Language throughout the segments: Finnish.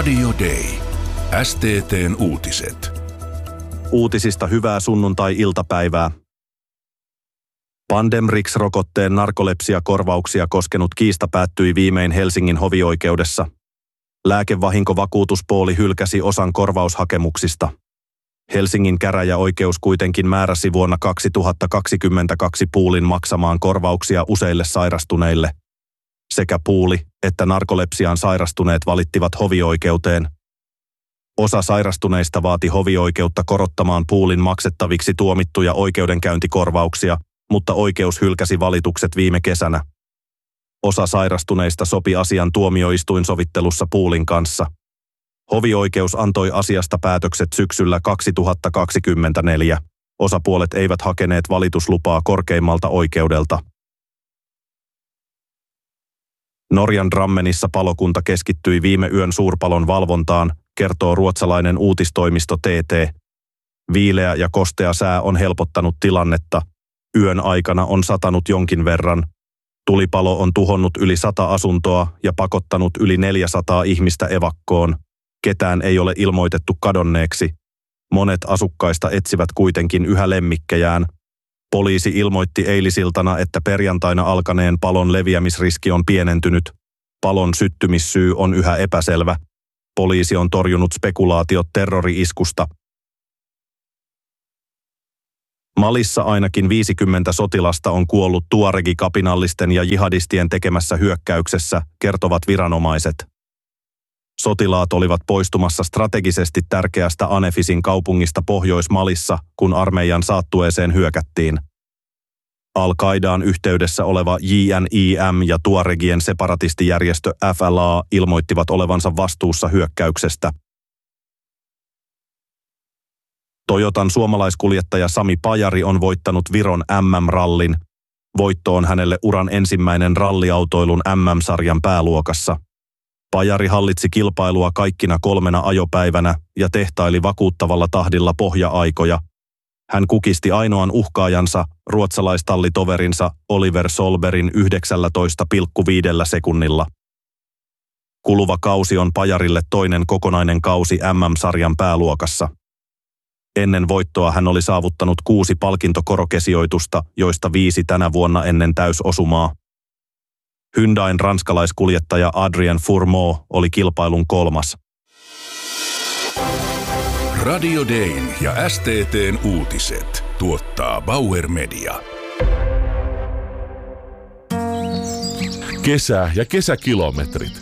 Radio Day. STT:n uutiset. Uutisista hyvää sunnuntai-iltapäivää. Pandemrix-rokotteen narkolepsiakorvauksia koskenut kiista päättyi viimein Helsingin hovioikeudessa. Lääkevahinkovakuutuspooli hylkäsi osan korvaushakemuksista. Helsingin käräjäoikeus kuitenkin määräsi vuonna 2022 poolin maksamaan korvauksia useille sairastuneille. Sekä pooli että narkolepsiaan sairastuneet valittivat hovioikeuteen. Osa sairastuneista vaati hovioikeutta korottamaan poolin maksettaviksi tuomittuja oikeudenkäyntikorvauksia, mutta oikeus hylkäsi valitukset viime kesänä. Osa sairastuneista sopi asian tuomioistuinsovittelussa poolin kanssa. Hovioikeus antoi asiasta päätökset syksyllä 2024. Osapuolet eivät hakeneet valituslupaa korkeimmalta oikeudelta. Norjan Drammenissa palokunta keskittyi viime yön suurpalon valvontaan, kertoo ruotsalainen uutistoimisto TT. Viileä ja kostea sää on helpottanut tilannetta. Yön aikana on satanut jonkin verran. Tulipalo on tuhonnut yli 100 asuntoa ja pakottanut yli 400 ihmistä evakkoon. Ketään ei ole ilmoitettu kadonneeksi. Monet asukkaista etsivät kuitenkin yhä lemmikkejään. Poliisi ilmoitti eilisiltana, että perjantaina alkaneen palon leviämisriski on pienentynyt. Palon syttymissyy on yhä epäselvä. Poliisi on torjunut spekulaatiot terrori-iskusta. Malissa ainakin 50 sotilasta on kuollut tuaregi-kapinallisten ja jihadistien tekemässä hyökkäyksessä, kertovat viranomaiset. Sotilaat olivat poistumassa strategisesti tärkeästä Anefisin kaupungista Pohjois-Malissa, kun armeijan saattueeseen hyökättiin. Al-Qaidaan yhteydessä oleva JNIM ja tuaregien separatistijärjestö FLA ilmoittivat olevansa vastuussa hyökkäyksestä. Toyotan suomalaiskuljettaja Sami Pajari on voittanut Viron MM-rallin. Voitto on hänelle uran ensimmäinen ralliautoilun MM-sarjan pääluokassa. Pajari hallitsi kilpailua kaikkina 3 ajopäivänä ja tehtaili vakuuttavalla tahdilla pohja-aikoja. Hän kukisti ainoan uhkaajansa, ruotsalaistallitoverinsa Oliver Solbergin 19,5 sekunnilla. Kuluva kausi on Pajarille toinen kokonainen kausi MM-sarjan pääluokassa. Ennen voittoa hän oli saavuttanut 6 palkintokorokesijoitusta, joista 5 tänä vuonna ennen täysosumaa. Hyundain ranskalaiskuljettaja Adrien Fourmeau oli kilpailun 3. Radio Dayn ja STT:n uutiset tuottaa Bauer Media. Kesä ja kesäkilometrit.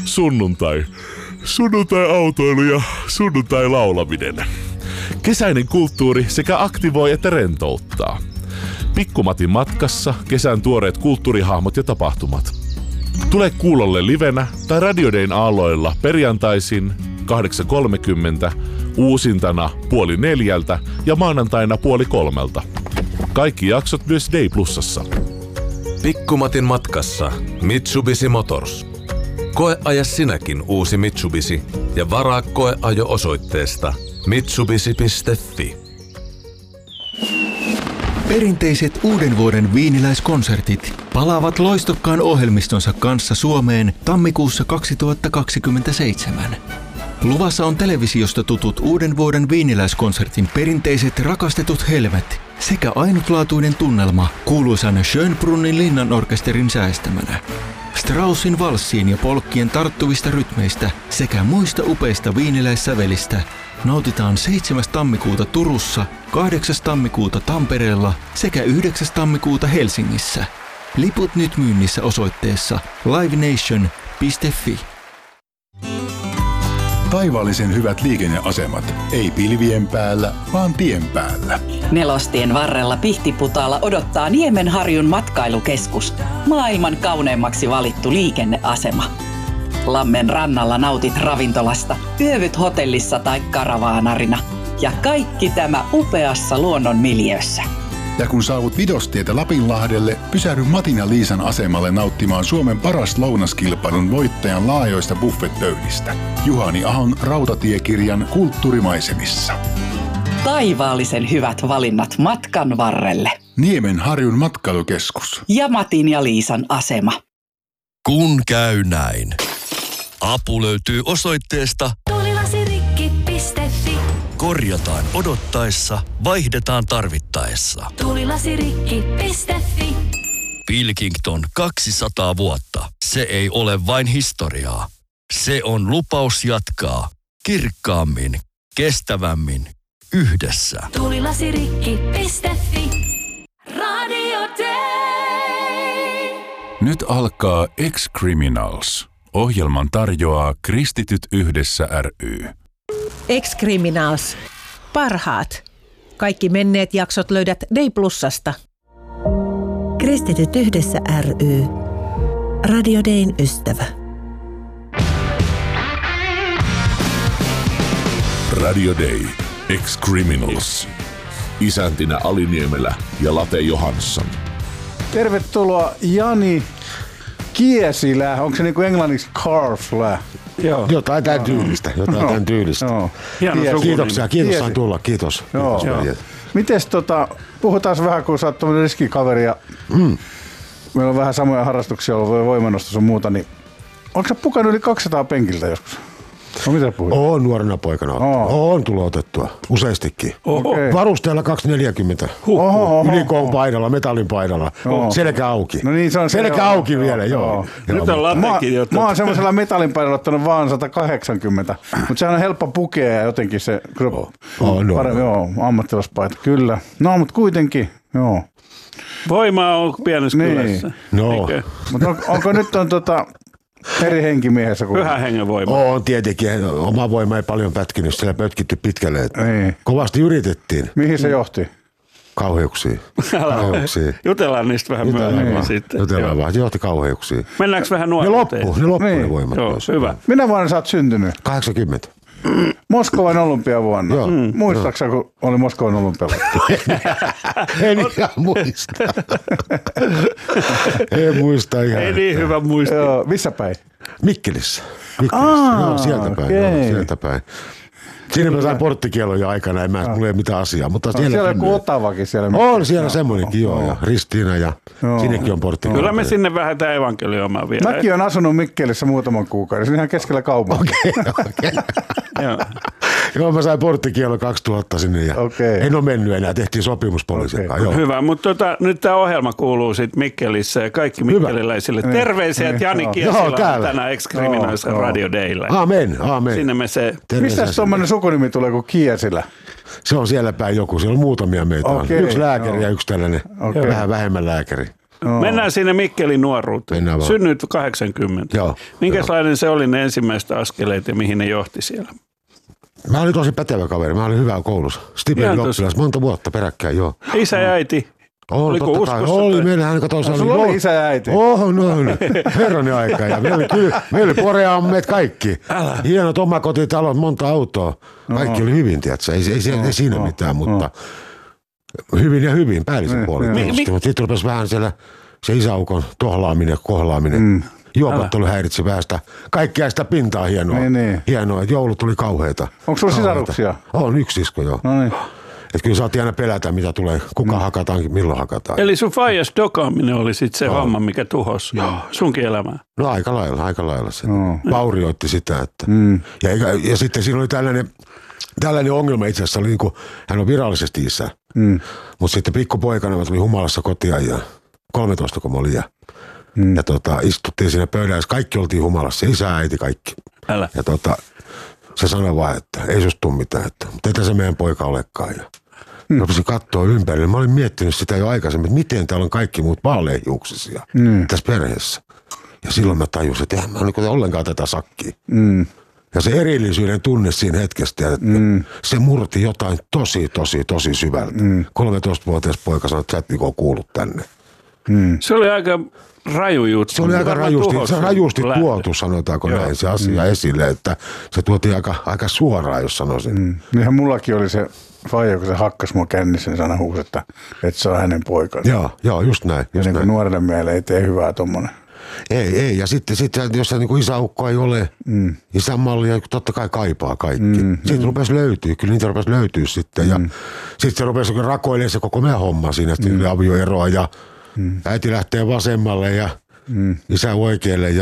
Sunnuntai-autoilu ja sunnuntai-laulaminen. Kesäinen kulttuuri sekä aktivoi että rentouttaa. Pikkumatin matkassa kesän tuoreet kulttuurihahmot ja tapahtumat. Tule kuulolle livenä tai Radio Dayn aalloilla perjantaisin 8.30, uusintana 3:30 ja maanantaina 2:30. Kaikki jaksot myös Day Plusassa. Pikkumatin matkassa Mitsubishi Motors. Koeaja sinäkin uusi Mitsubishi ja varaa koeajo osoitteesta mitsubishi.fi. Perinteiset uuden vuoden viiniläiskonsertit palaavat loistokkaan ohjelmistonsa kanssa Suomeen tammikuussa 2027. Luvassa on televisiosta tutut uuden vuoden viiniläiskonsertin perinteiset rakastetut helmet sekä ainutlaatuinen tunnelma kuuluisan Schönbrunnin linnanorkesterin säestämänä. Straussin valssiin ja polkkien tarttuvista rytmeistä sekä muista upeista viiniläissävelistä nautitaan 7. tammikuuta Turussa, 8. tammikuuta Tampereella sekä 9. tammikuuta Helsingissä. Liput nyt myynnissä osoitteessa livenation.fi. Taivaallisen hyvät liikenneasemat. Ei pilvien päällä, vaan tien päällä. Nelostien varrella Pihtiputaalla odottaa Niemenharjun matkailukeskus. Maailman kauneimmaksi valittu liikenneasema. Lammen rannalla nautit ravintolasta, yövyt hotellissa tai karavaanarina. Ja kaikki tämä upeassa luonnonmiljössä. Ja kun saavut Vidostietä Lapinlahdelle, pysähdy Matin ja Liisan asemalle nauttimaan Suomen paras lounaskilpailun voittajan laajoista buffetpöydistä. Juhani Ahon rautatiekirjan kulttuurimaisemissa. Taivaallisen hyvät valinnat matkan varrelle. Niemenharjun matkailukeskus. Ja Matin ja Liisan asema. Kun käy näin. Apu löytyy osoitteesta tulilasirikki.fi. Korjataan odottaessa, vaihdetaan tarvittaessa. Tulilasirikki.fi. Pilkington 200 vuotta. Se ei ole vain historiaa. Se on lupaus jatkaa kirkkaammin, kestävämmin, yhdessä. Tulilasirikki.fi. Radio Day. Nyt alkaa Ex-Criminals. Ohjelman tarjoaa Kristityt yhdessä ry. Ex-Criminals. Parhaat. Kaikki menneet jaksot löydät Day Plusasta. Kristityt yhdessä ry. Radio Dayn ystävä. Radio Day. Ex-Criminals. Isäntinä Aliniemelä ja Late Johansson. Tervetuloa Jani Kiesilä. Onko se niin kuin englanniksi Carflä? Joo. Jotain tämän tyylistä. Joo. Kiitoksia. Kiitos sain tulla. Kiitos. Mites puhutaan vähän, kun sä oot tommoinen riskikaveri ja meillä on vähän samoja harrastuksia ollut, voimannostus ja muuta, niin onko sä pukannut yli 200 penkiltä joskus? No mitä puhuit? Oon nuorena poikana. Oon tullut otettua. Useastikin. Okay. Varusteella 240. Ylikoon paidalla, metallin paidalla. Selkä auki. No niin, se on selkä auki vielä, joo. Nyt on latekin jo. Mä oon semmoisella metallin paidalla ottanut vaan 180. Mutta sehän on helppo pukea ja jotenkin se... Joo, ammattilaspaita, kyllä. No, mutta kuitenkin, joo. Voimaa on pienessä kylässä. No. Mutta onko nyt eri henkimiehessä kuin... Pyhä hengen voima. On tietenkin. Oma voima ei paljon pätkinyt, siellä pötkitty pitkälle. Kovasti yritettiin. Mihin se johti? Kauheuksiin. Jutellaan niistä vähän myöhemmin sitten. Jutellaan vähän. Johti kauheuksiin. Mennäänkö vähän nuoruuteen? Ne loppu ne voimat. Joo, hyvä. Minä vuonna sä oot syntynyt? 80. Moskovan olympiavuonna. Muistaaksä, kun oli Moskovan olympiavuonna? En ihan muista. En muista ihan. Ei niin hyvä muisti. Joo, missä päin? Mikkelissä. Joo, sieltä päin. Siinä mä sain porttikielon jo aikana, mulla ei ole mitään asiaa. Mutta siellä on joku Otavakin siellä. On siellä semmoinenkin, joo. Ja Ristiina ja sinnekin on porttikielo. Kyllä me sinne vähän tämä evankelioimaan vielä. Mäkin olen asunut Mikkelissä muutaman kuukauden. Se on ihan keskellä kaupunkia. Okei. Joo, mä sain porttikielon 2000 sinne ja en ole mennyt enää. Tehtiin sopimus poliisin kanssa. Hyvä, mutta nyt tämä ohjelma kuuluu sitten Mikkelissä ja kaikki mikkeliläisille. Terveisiä, että Jani Kiesilä on tänään Ex-Criminalsen Radio Daylla. Aamen. Sinne me se... Mistä tuommoinen sukunimi tulee kuin Kiesilä? Se on siellä päin joku. Siellä on muutamia meitä. Yksi lääkäri ja yksi tällainen vähän vähemmän lääkäri. Mennään sinne Mikkelin nuoruuteen. Synnyt 80. Minkälainen se oli ne ensimmäiset askeleet ja mihin ne johti siellä? Mä olin tosi pätevä kaveri. Mä olin hyvä koulussa. Stipendioppilas monta vuotta peräkkäin, joo. Isä ja äiti? Oliko uskossa? Oli. Meillähän sulla oli isä ja äiti? Herranen aika. Ja meillä oli poreammeet kaikki. Hienot omakotitalot, monta autoa. Kaikki oli hyvin, tiedätkö? Ei siinä mitään, mutta hyvin ja hyvin, päällisen puolin. Mutta sitten rupesi vähän siellä se isäukon kohlaaminen. Juopottelu häiritsi päästä. Kaikkea sitä pintaa hienoa. Joulut tuli kauheita. Onko sulla sisaruksia? On yksi sisko, joo. No niin. Että kyllä saatiin aina pelätä, mitä tulee, kuka hakataan, milloin hakataan. Eli sun faijas dokaaminen oli sitten se homma, mikä tuhosi sunkin elämää? No aika lailla se. Vaurioitti sitä. Että. Ja sitten siinä oli tällainen ongelma itse asiassa, oli niin kuin, hän on virallisesti isä. Mutta sitten pikkupoikana mä tulin humalassa kotia ja 13 kun mä olin ja istuttiin siinä pöydässä, kaikki oltiin humalassa, isä, äiti, kaikki. Älä. Ja se sanoi vaan, että ei susta tule mitään, mutta ei se meidän poika olekaan. Ja rupesin katsoa ympärille. Mä olin miettinyt sitä jo aikaisemmin, että miten täällä on kaikki muut vaaleanhiuksisia tässä perheessä. Ja silloin mä tajusin, että eihän mä ole ollenkaan tätä sakkia. Ja se erillisyyden tunne siinä hetkessä, että se murti jotain tosi syvältä. 13-vuotias poika sanoi, että sä et niin kuullut tänne. Se oli aika raju juttu. Se oli aika rajusti tuotu, sanotaanko näin, se asia esille, että se tuotiin aika suoraan, jos sanoisin. Niinhän mullakin oli se faija, kun se hakkas mua kännissä, niin sana huusi, että se on hänen poikansa. Joo, just näin. Niin nuorelle mielelle ei tee hyvää tommonen. Ei. Ja sitten jos se niin isäukko ei ole, isänmallia totta kai kaipaa kaikki. Siitä rupesi löytyä, kyllä niitä rupesi löytyä sitten. Ja sitten se rupesi rakoilemaan se koko meidän homma siinä, että avioeroa ja äiti lähtee vasemmalle ja isä oikealle ja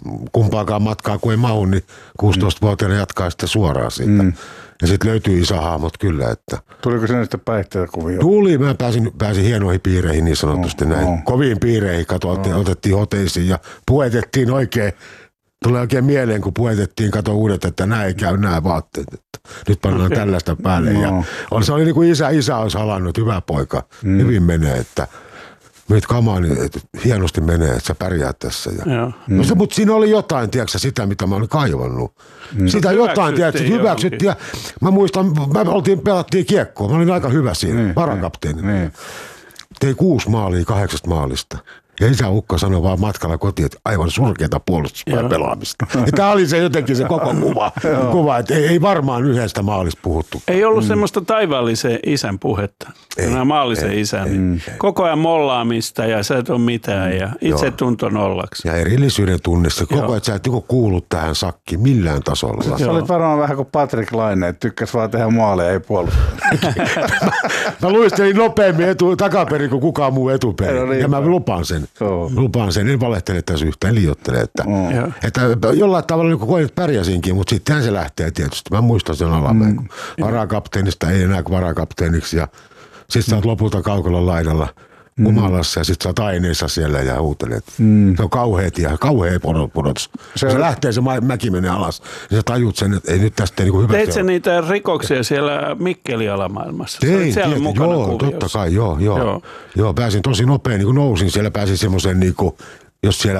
kumpaakaan matkaa kun ei mahu, niin 16-vuotiaana jatkaa sitten suoraan siitä. Ja sitten löytyy isähahmot kyllä, että... Tuliko sinne sitten päihteitä kuvia? Tuli, mä pääsin hienoihin piireihin niin sanotusti näin. Koviin piireihin, otettiin hoteisiin ja puetettiin oikein. Tulee oikein mieleen, kun puetettiin, uudet, että nämä ei käy nämä vaatteet. Että nyt pannaan tällaista päälle. Ja se oli niin kuin isä olisi halannut, hyvä poika, hyvin menee, että nyt kamaa, niin hienosti menee, että sä pärjäät tässä. Mutta siinä oli jotain, tiedätkö, sitä, mitä mä olin kaivannut. Sitä jotain, tiedätkö, hyväksyttiin. Ja mä muistan, pelattiin kiekkoa, mä olin aika hyvä siinä, varakapteeni. Tein 6 maalia 8 maalista. Ja isäukko sanoi vaan matkalla kotiin, että aivan surkeata puolustuspelaamista. Ja tämä oli se jotenkin se koko kuva että ei varmaan yhdestä maalista puhuttu. Ei ollut semmoista taivaallisen isän puhetta. Nämä maallisen isän. Niin koko ajan mollaamista ja sä et ole mitään ja itse tunto nollaksi. Ja erillisyyden tunnissa. Koko ajan sä et kuulu tähän sakkiin millään tasolla. Sä olit varmaan vähän kuin Patrick Laine, että tykkäs vaan tehdä maaleja, ei puolustaa. Mä luistelin nopeammin takaperin kuin kukaan muu etuperin. Ja mä lupaan sen. Lupaan sen, en valehtele tässä yhtään, en liioittele. Että jollain tavalla niin koin, että pärjäsinkin, mutta sittenhän se lähtee tietysti. Mä muistan sen alamäen, kun varakapteenista ei enää kuin varakapteeniksi ja sitten sä oot lopulta Kaukolan laidalla humalassa ja sitten sä oot aineissa siellä ja huutelet. Se on kauhea pudotus. Se lähtee, se mäki menee alas. Ja sä tajut sen, että ei nyt tästä niin hyvästi. Teit sä niitä rikoksia siellä Mikkeli-alamaailmassa? Tein, totta kai, joo. Pääsin tosi nopein, niin kun nousin siellä, pääsin semmoisen, niin jos siellä